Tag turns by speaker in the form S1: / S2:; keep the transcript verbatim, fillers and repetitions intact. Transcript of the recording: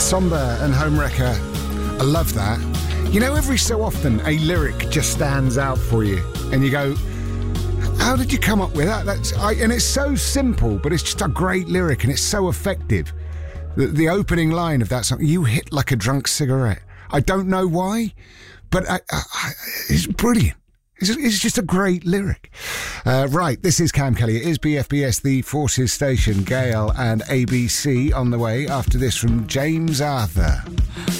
S1: Somber and Homewrecker. I love that. You know, every so often a lyric just stands out for you and you go, how did you come up with that? That's I, and it's so simple, but it's just a great lyric and it's so effective. The, the opening line of that song, you hit like a drunk cigarette. I don't know why, but I, I, I, it's brilliant. It's, it's just a great lyric. Uh, right, this is Cam Kelly. It is B F B S, the Forces Station. Gale and A B C on the way after this from James Arthur.